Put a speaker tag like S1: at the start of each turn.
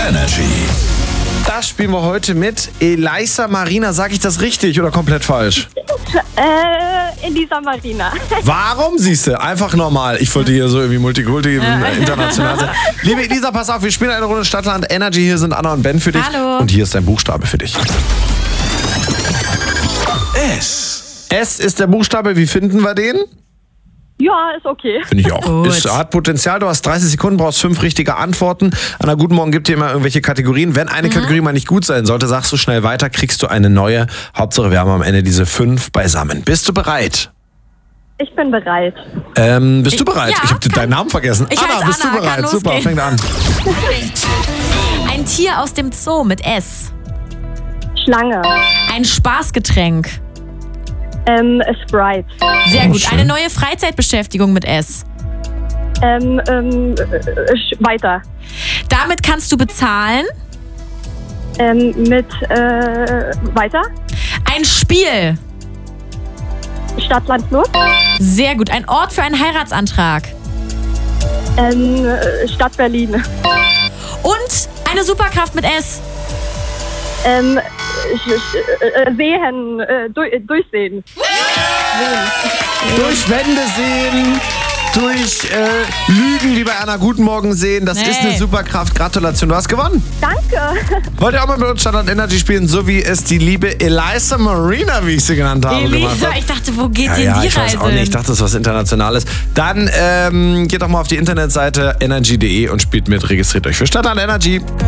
S1: Energy.
S2: Das spielen wir heute mit Elisa Marina. Sag ich das richtig oder komplett falsch?
S3: Elisa Marina.
S2: Warum, siehst du? Einfach normal. Ich wollte hier so irgendwie Multikulti international sein. Liebe Elisa, pass auf, wir spielen eine Runde Stadtland Energy. Hier sind Anna und Ben für dich.
S4: Hallo.
S2: Und hier ist dein Buchstabe für dich.
S1: S.
S2: S ist der Buchstabe. Wie finden wir den?
S3: Ja, ist okay.
S2: Finde ich auch.
S4: Gut.
S2: Es hat Potenzial. Du hast 30 Sekunden, brauchst 5 richtige Antworten. Anna, guten Morgen, gibt dir immer irgendwelche Kategorien. Wenn eine Kategorie mal nicht gut sein sollte, sagst du schnell weiter, kriegst du eine neue. Hauptsache, wir haben am Ende diese 5 beisammen. Bist du bereit?
S3: Ich bin bereit.
S2: Bist du bereit?
S4: ja,
S2: Ich habe deinen Namen vergessen.
S4: Ich
S2: Anna,
S4: heiße
S2: bist
S4: Anna,
S2: du
S4: kann
S2: bereit? Super,
S4: losgehen.
S2: fängt an.
S4: Ein Tier aus dem Zoo mit S.
S3: Schlange.
S4: Ein Spaßgetränk.
S3: Sprite.
S4: Sehr gut.
S2: schön.
S4: Eine neue Freizeitbeschäftigung mit S.
S3: Weiter.
S4: Damit kannst du bezahlen.
S3: Weiter.
S4: Ein Spiel.
S3: Stadt, Land, Fluss.
S4: Sehr gut. Ein Ort für einen Heiratsantrag.
S3: Stadt Berlin.
S4: Und eine Superkraft mit S.
S3: Sehen. Durchsehen.
S2: Durch Wände sehen, durch Lügen, wie bei Anna Guten Morgen sehen. Das ist eine Superkraft. Gratulation, du hast gewonnen.
S3: Danke.
S2: Wollt ihr auch mal mit uns Stadtland Energy spielen, so wie es die liebe Elisa Marina, wie ich sie genannt habe, gemacht
S4: Elisa,
S2: hat?
S4: ich dachte, wo geht denn
S2: Ja,
S4: die
S2: ich
S4: Reise?
S2: weiß auch nicht. Ich dachte, das ist was Internationales. Dann geht doch mal auf die Internetseite energy.de und spielt mit. Registriert euch für Stadtland Energy.